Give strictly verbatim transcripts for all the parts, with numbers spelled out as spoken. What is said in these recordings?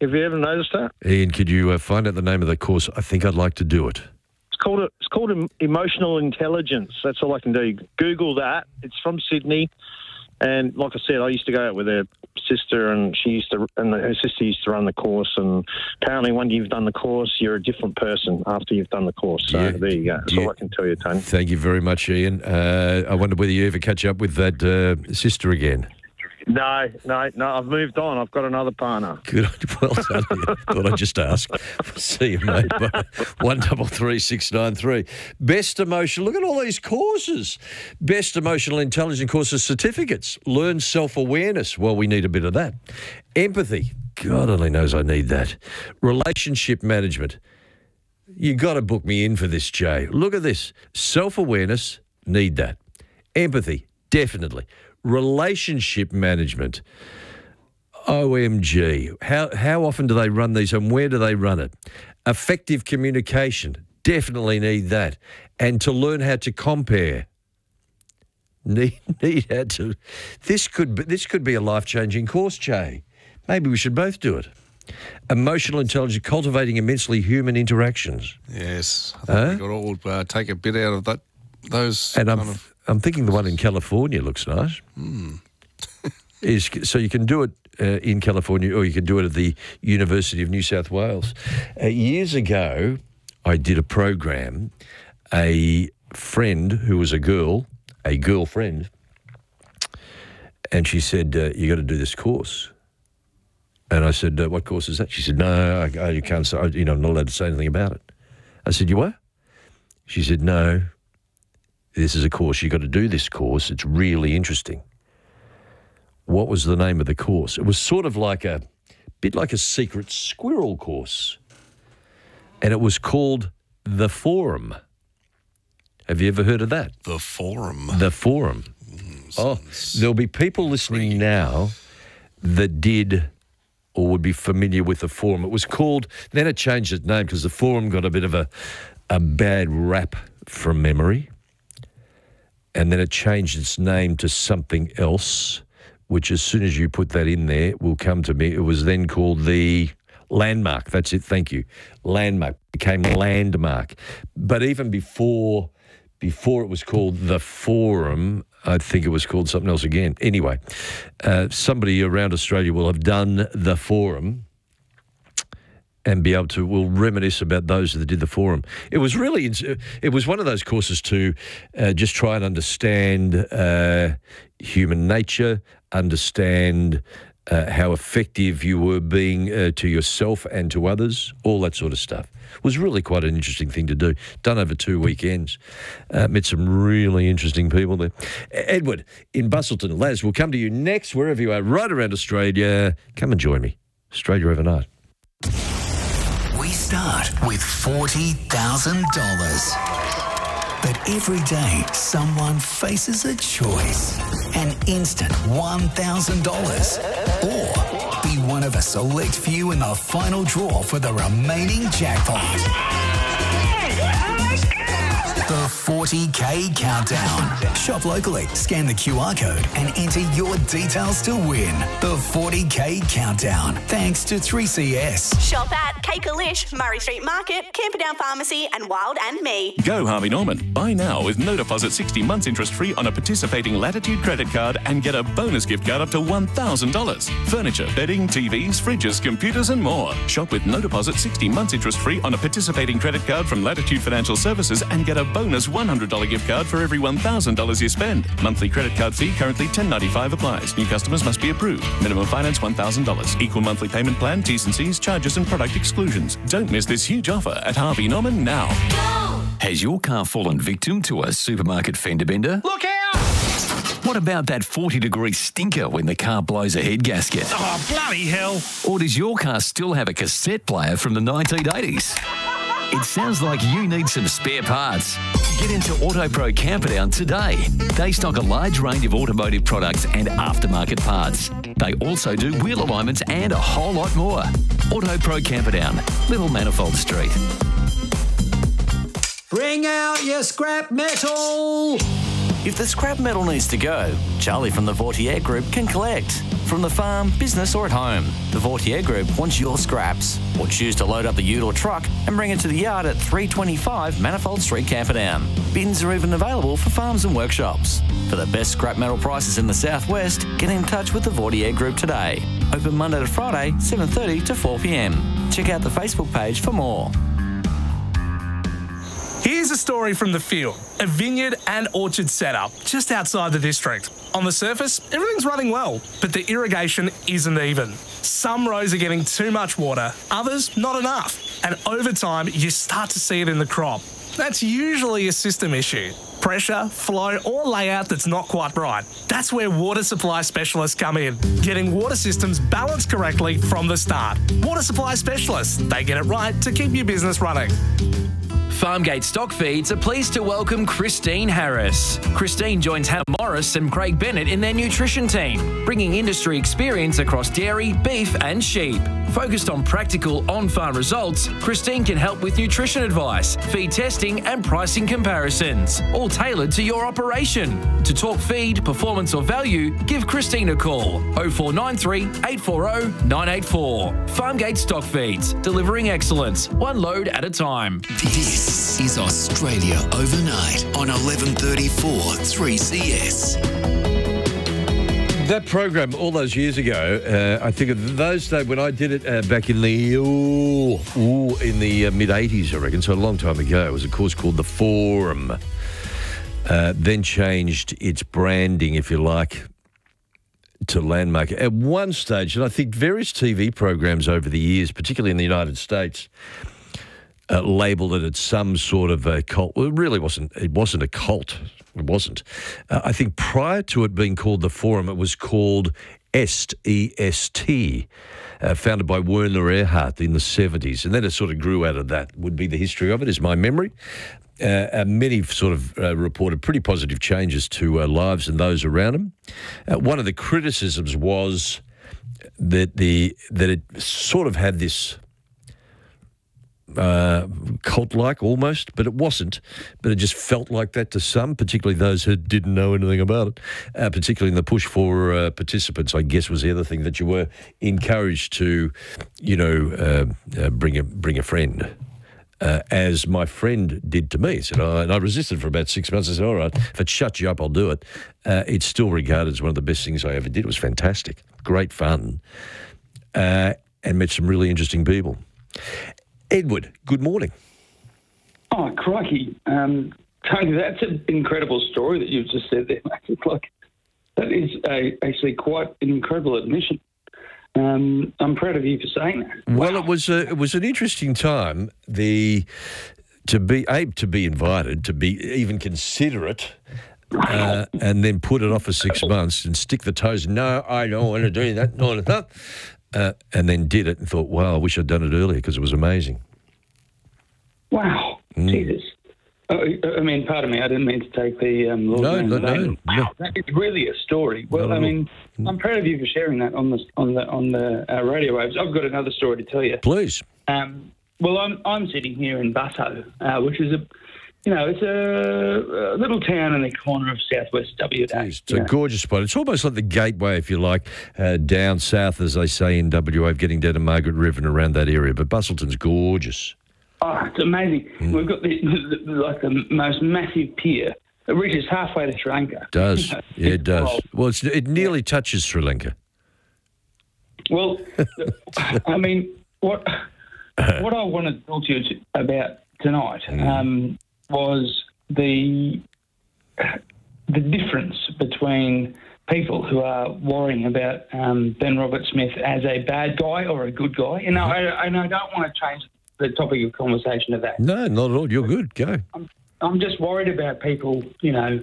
Have you ever noticed that? Ian, could you uh, find out the name of the course? I think I'd like to do it. It's called it's called Emotional Intelligence. That's all I can do. Google that. It's from Sydney, and like I said, I used to go out with her sister, and she used to, and her sister used to run the course. And apparently, when you've done the course, you're a different person after you've done the course. So Yeah. there you go. That's Yeah. all I can tell you, Tony. Thank you very much, Ian. Uh, I wonder whether you ever catch up with that uh, sister again. No, no, no. I've moved on. I've got another partner. Good. Well done. Ian. Thought I'd just ask. See you, mate. One double three six nine three. Best emotional. Look at all these courses. Best emotional intelligence courses certificates. Learn self-awareness. Well, we need a bit of that. Empathy. God only knows I need that. Relationship management. You got to book me in for this, Jay. Look at this. Self-awareness. Need that. Empathy. Definitely. Relationship management. O M G. How how often do they run these and where do they run it? Effective communication. Definitely need that. And to learn how to compare. Need need how to. This could be, this could be a life-changing course, Jay. Maybe we should both do it. Emotional intelligence, cultivating immensely human interactions. Yes. I think Huh? we got all uh, take a bit out of that. Those And I'm kind of. I'm thinking the one in California looks nice. Is so you can do it uh, in California, or you can do it at the University of New South Wales. Uh, years ago, I did a program. A friend who was a girl, a girlfriend, and she said, uh, "You got to do this course." And I said, uh, "What course is that?" She said, "No, I, I you can't. Say, you know, I'm not allowed to say anything about it." I said, "You what?" She said, "No. This is a course. You've got to do this course. It's really interesting." What was the name of the course? It was sort of like a bit like a secret squirrel course. And it was called The Forum. Have you ever heard of that? The Forum. The Forum. Mm, oh, there'll be people listening now that did or would be familiar with The Forum. It was called, then it changed its name because The Forum got a bit of a, a bad rap from memory. And then it changed its name to something else, which as soon as you put that in there will come to me. It was then called the Landmark. That's it, thank you. Landmark became Landmark. But even before before it was called The Forum, I think it was called something else again. Anyway, uh, somebody around Australia will have done The Forum and be able to, will reminisce about those that did The Forum. It was really, it was one of those courses to uh, just try and understand uh, human nature, understand uh, how effective you were being uh, to yourself and to others, all that sort of stuff. It was really quite an interesting thing to do. Done over two weekends. Uh, met some really interesting people there. Edward in Busselton. Laz, we'll come to you next, wherever you are, right around Australia. Come and join me. Australia overnight. We start with forty thousand dollars. But every day, someone faces a choice. An instant one thousand dollars. Or be one of a select few in the final draw for the remaining jackpot. The forty K Countdown. Shop locally, scan the Q R code and enter your details to win. The forty K Countdown. Thanks to three C S. Shop at Cakelish, Murray Street Market, Camperdown Pharmacy and Wild and Me. Go Harvey Norman. Buy now with no deposit sixty months interest free on a participating Latitude credit card and get a bonus gift card up to one thousand dollars. Furniture, bedding, T Vs, fridges, computers and more. Shop with no deposit sixty months interest free on a participating credit card from Latitude Financial Services and get a bonus one hundred dollars gift card for every one thousand dollars you spend. Monthly credit card fee currently ten ninety-five applies. New customers must be approved. Minimum finance one thousand dollars. Equal monthly payment plan, T's and C's, charges and product exclusions. Don't miss this huge offer at Harvey Norman now. Has your car fallen victim to a supermarket fender bender? Look out! What about that forty degree stinker when the car blows a head gasket? Oh, bloody hell. Or does your car still have a cassette player from the nineteen eighties? It sounds like you need some spare parts. Get into AutoPro Camperdown today. They stock a large range of automotive products and aftermarket parts. They also do wheel alignments and a whole lot more. AutoPro Camperdown, Little Manifold Street. Bring out your scrap metal. If the scrap metal needs to go, Charlie from the Vautier Group can collect. From the farm, business or at home, the Vautier Group wants your scraps. Or choose to load up the ute or truck and bring it to the yard at three twenty-five Manifold Street, Camperdown. Bins are even available for farms and workshops. For the best scrap metal prices in the southwest, get in touch with the Vautier Group today. Open Monday to Friday, seven thirty to four p m. Check out the Facebook page for more. Here's a story from the field. A vineyard and orchard setup just outside the district. On the surface, everything's running well, but the irrigation isn't even. Some rows are getting too much water, others not enough. And over time, you start to see it in the crop. That's usually a system issue. Pressure, flow or layout that's not quite right. That's where water supply specialists come in, getting water systems balanced correctly from the start. Water supply specialists, they get it right to keep your business running. Farmgate Stock Feeds are pleased to welcome Christine Harris. Christine joins Hannah Morris and Craig Bennett in their nutrition team, bringing industry experience across dairy, beef and sheep. Focused on practical on-farm results, Christine can help with nutrition advice, feed testing and pricing comparisons, all tailored to your operation. To talk feed, performance or value, give Christine a call oh four nine three, eight four oh, nine eight four. Farmgate Stock Feeds, delivering excellence, one load at a time. This is Australia Overnight on eleven thirty-four three C S. That program all those years ago, uh, I think of those days when I did it uh, back in the ooh, ooh, in the uh, mid eighties, I reckon, so a long time ago. It was a course called The Forum. Uh, then changed its branding, if you like, to Landmark. At one stage, and I think various T V programs over the years, particularly in the United States, uh, labelled it as some sort of a cult. Well, it really wasn't. It wasn't a cult. It wasn't. Uh, I think prior to it being called The Forum, it was called EST, E S T, uh, founded by Werner Erhard in the seventies. And then it sort of grew out of that, would be the history of it, is my memory. Uh, uh, many sort of uh, reported pretty positive changes to uh, lives and those around them. Uh, one of the criticisms was that the that it sort of had this uh, cult-like almost, but it wasn't. But it just felt like that to some, particularly those who didn't know anything about it, uh, particularly in the push for uh, participants, I guess, was the other thing, that you were encouraged to, you know, uh, uh, bring a bring a friend. Uh, as my friend did to me. Said, oh, and I resisted for about six months. I said, all right, if it shuts you up, I'll do it. Uh, it's still regarded as one of the best things I ever did. It was fantastic, great fun, uh, and met some really interesting people. Edward, good morning. Oh, crikey. Um, Tony, that's an incredible story that you've just said there, mate. It's like, that is a, actually quite an incredible admission. Um, I'm proud of you for saying that. Well, Wow. it was a, it was an interesting time. The to be able to be invited, to be even consider it, uh, and then put it off for six months and stick the toes. No, I don't want to do that. No, no. Uh, and then did it and thought, wow, I wish I'd done it earlier because it was amazing. Wow. Mm. Jesus. Uh, I mean, pardon me, I didn't mean to take the um, Lord No, name no, of that. no, Wow, no. that is really a story. Well, Not I at mean, all. I'm proud of you for sharing that on the on the on the uh, radio waves. I've got another story to tell you. Please. Um, well, I'm I'm sitting here in Butto, uh, which is a, you know, it's a, a little town in the corner of southwest W A. It's a gorgeous spot. It's almost like the gateway, if you like, uh, down south, as they say in W A, getting down to Margaret River and around that area. But Bustleton's gorgeous. Oh, it's amazing. Mm. We've got the, the, the, like the most massive pier. It reaches halfway to Sri Lanka. It does. You know, Yeah, it does. well, Well, it's, it nearly touches Sri Lanka. Well, I mean, what what I wanted to talk to you about tonight um, was the the difference between people who are worrying about um, Ben Roberts-Smith as a bad guy or a good guy. You know, I, and I don't want to change the topic of conversation to that. No, not at all. You're good. Go. I'm, I'm just worried about people, you know,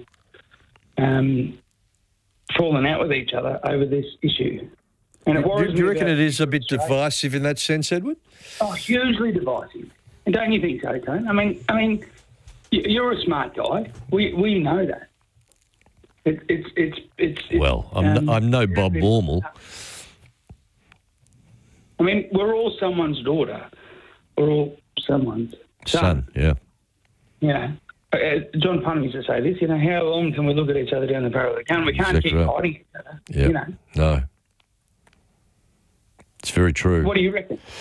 um, falling out with each other over this issue. And it Do, worries do you me reckon about it is a bit Australia. divisive in that sense, Edward? Oh, hugely divisive. And don't you think so, Tone? I mean, I mean, y- you're a smart guy. We we know that. It, it's it's it's. it's Well, I'm, um, no, I'm no Bob Mormel. I mean, we're all someone's daughter. We're all someone's son. Son, yeah. You know, uh, John Punham used to say this, you know, how long can we look at each other down the barrel of the gun? We can't Exactly keep right. fighting each other, Yep. you know. No. It's very true. What do you reckon?